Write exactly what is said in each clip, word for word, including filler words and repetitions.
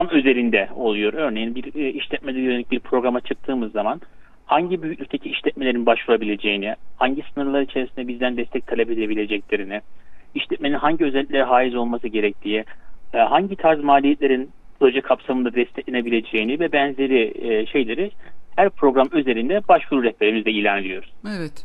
üzerinde oluyor. Örneğin bir e, işletmede yönelik bir programa çıktığımız zaman hangi büyüklükteki işletmelerin başvurabileceğini, hangi sınırlar içerisinde bizden destek talep edebileceklerini, işletmenin hangi özelliklere haiz olması gerektiği, e, hangi tarz maliyetlerin proje kapsamında desteklenebileceğini ve benzeri e, şeyleri her program üzerinde başvuru rehberimizde ilan ediyoruz. Evet.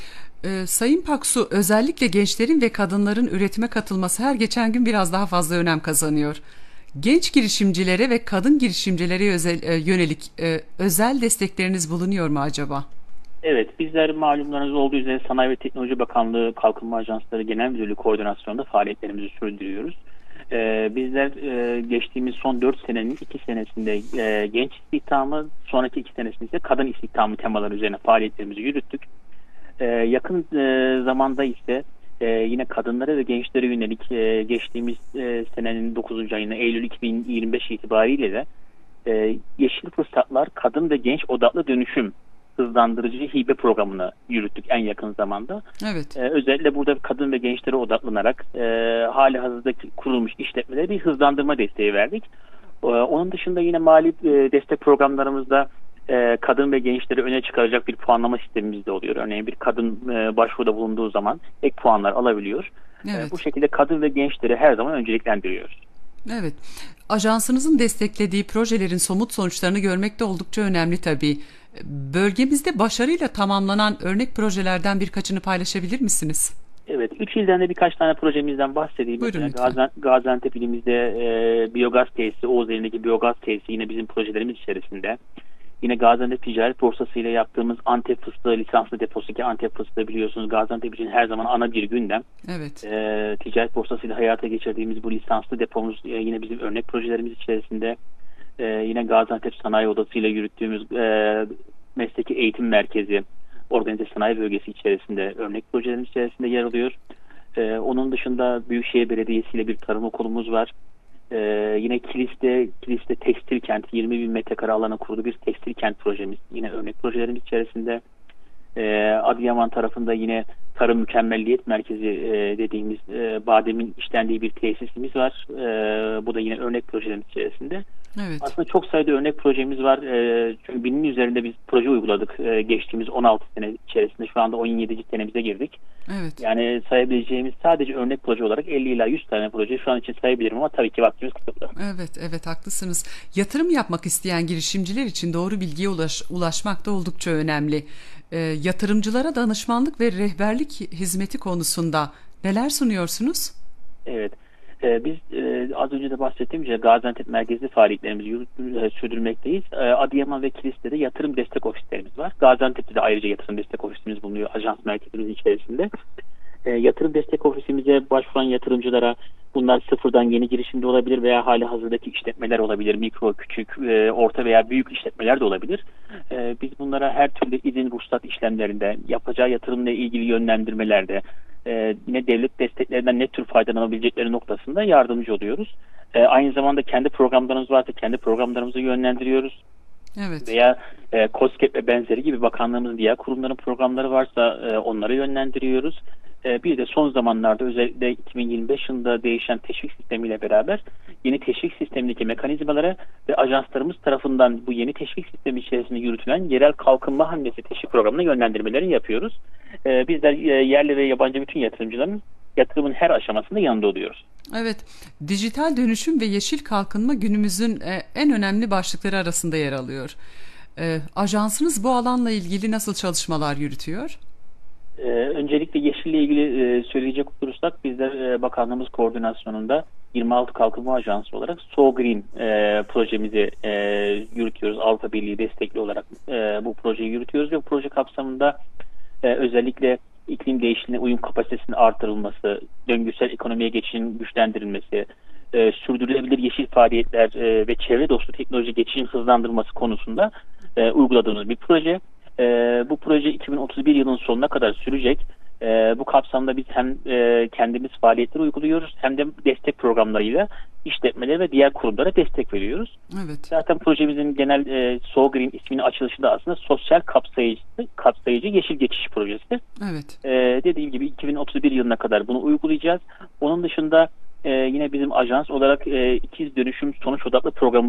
Ee, Sayın Paksu, özellikle gençlerin ve kadınların üretime katılması her geçen gün biraz daha fazla önem kazanıyor. Genç girişimcilere ve kadın girişimcilere özel, e, yönelik e, özel destekleriniz bulunuyor mu acaba? Evet, bizler malumlarınız olduğu üzere Sanayi ve Teknoloji Bakanlığı Kalkınma Ajansları Genel Müdürlüğü koordinasyonunda faaliyetlerimizi sürdürüyoruz. Ee, bizler e, geçtiğimiz son dört senenin iki senesinde e, genç istihdamı, sonraki iki senesinde ise kadın istihdamı temaları üzerine faaliyetlerimizi yürüttük. Ee, yakın e, zamanda ise e, yine kadınlara ve gençlere yönelik e, geçtiğimiz e, senenin dokuzuncu ayında Eylül iki bin yirmi beş itibariyle de e, Yeşil Fırsatlar Kadın ve Genç Odaklı Dönüşüm Hızlandırıcı Hibe Programı'nı yürüttük en yakın zamanda. Evet. Ee, özellikle burada kadın ve gençlere odaklanarak e, hali hazırda kurulmuş işletmelere bir hızlandırma desteği verdik. Ee, onun dışında yine mali e, destek programlarımızda e, kadın ve gençleri öne çıkaracak bir puanlama sistemimiz de oluyor. Örneğin bir kadın e, başvuruda bulunduğu zaman ek puanlar alabiliyor. Evet. E, bu şekilde kadın ve gençleri her zaman önceliklendiriyoruz. Evet. Ajansınızın desteklediği projelerin somut sonuçlarını görmek de oldukça önemli tabii. Bölgemizde başarıyla tamamlanan örnek projelerden birkaçını paylaşabilir misiniz? Evet, üç ilden de birkaç tane projemizden bahsedeyim. Buyurun lütfen. Gazi, Gaziantep ilimizde e, biyogaz tesisi, Oğuz elindeki biyogaz tesisi yine bizim projelerimiz içerisinde. Yine Gaziantep Ticaret Borsası ile yaptığımız Antep fıstığı lisanslı deposu, ki Antep fıstığı biliyorsunuz Gaziantep için her zaman ana bir gündem. Evet. E, Ticaret Borsası ile hayata geçirdiğimiz bu lisanslı depomuz e, yine bizim örnek projelerimiz içerisinde. E, yine Gaziantep Sanayi Odası ile yürüttüğümüz e, mesleki eğitim merkezi, organize sanayi bölgesi içerisinde örnek projelerimiz içerisinde yer alıyor. Ee, onun dışında Büyükşehir Belediyesi ile bir tarım okulumuz var. Ee, yine Kilis'te, Kilis'te tekstil kent, yirmi bin metrekare alana kurulu bir tekstil kent projemiz yine örnek projelerimiz içerisinde. Ee, Adıyaman tarafında yine tarım mükemmelliyet merkezi e, dediğimiz e, bademin işlendiği bir tesisimiz var. E, bu da yine örnek projelerimiz içerisinde. Evet. Aslında çok sayıda örnek projemiz var. E, çünkü binin üzerinde biz proje uyguladık e, geçtiğimiz on altı sene içerisinde. Şu anda on yedinci senemize girdik. Evet. Yani sayabileceğimiz sadece örnek proje olarak elli ila yüz tane proje şu an için sayabilirim ama tabii ki vaktimiz kısıtlı. Evet, evet haklısınız. Yatırım yapmak isteyen girişimciler için doğru bilgiye ulaş, ulaşmak da oldukça önemli. E, yatırımcılara danışmanlık ve rehberlik hizmeti konusunda neler sunuyorsunuz? Evet. Ee, biz e, az önce de bahsettiğim gibi Gaziantep merkezli faaliyetlerimizi yürüt- e, sürdürmekteyiz. E, Adıyaman ve Kilis'te de yatırım destek ofislerimiz var. Gaziantep'te de ayrıca yatırım destek ofisimiz bulunuyor ajans merkezimizin içerisinde. E, yatırım destek ofisimize başvuran yatırımcılara bunlar sıfırdan yeni girişimde olabilir veya hali hazırdaki işletmeler olabilir. Mikro, küçük, e, orta veya büyük işletmeler de olabilir. E, biz bunlara her türlü izin, ruhsat işlemlerinde, yapacağı yatırımla ilgili yönlendirmelerde, e, yine devlet desteklerinden ne tür faydalanabilecekleri noktasında yardımcı oluyoruz. E, aynı zamanda kendi programlarımız varsa kendi programlarımızı yönlendiriyoruz. Evet. Veya e, KOSGEB ve benzeri gibi bakanlığımızın diğer kurumların programları varsa e, onları yönlendiriyoruz. E, bir de son zamanlarda özellikle iki bin yirmi beş yılında değişen teşvik sistemiyle beraber yeni teşvik sistemindeki mekanizmalara ve ajanslarımız tarafından bu yeni teşvik sistemi içerisinde yürütülen yerel kalkınma hamlesi teşvik programına yönlendirmelerini yapıyoruz. E, bizler e, yerli ve yabancı bütün yatırımcıların yatırımın her aşamasında yanında oluyoruz. Evet, dijital dönüşüm ve yeşil kalkınma günümüzün e, en önemli başlıkları arasında yer alıyor. E, ajansınız bu alanla ilgili nasıl çalışmalar yürütüyor? Ee, öncelikle yeşille ilgili e, söyleyecek olursak bizler e, bakanlığımız koordinasyonunda yirmi altı Kalkınma Ajansı olarak So Green e, projemizi e, yürütüyoruz. Avrupa Birliği destekli olarak e, bu projeyi yürütüyoruz ve bu proje kapsamında e, özellikle iklim değişikliğine uyum kapasitesinin artırılması, döngüsel ekonomiye geçişin güçlendirilmesi, e, sürdürülebilir yeşil faaliyetler e, ve çevre dostu teknoloji geçişin hızlandırılması konusunda e, uyguladığımız bir proje. E, bu proje iki bin otuz bir yılının sonuna kadar sürecek. E, bu kapsamda biz hem e, kendimiz faaliyetleri uyguluyoruz hem de destek programlarıyla işletmelere ve diğer kurumlara destek veriyoruz. Evet. Zaten projemizin genel e, So Green isminin açılışı da aslında sosyal kapsayıcı, kapsayıcı yeşil geçiş projesi. Evet. E, dediğim gibi iki bin otuz bir yılına kadar bunu uygulayacağız. Onun dışında e, yine bizim ajans olarak e, ikiz dönüşüm sonuç odaklı programı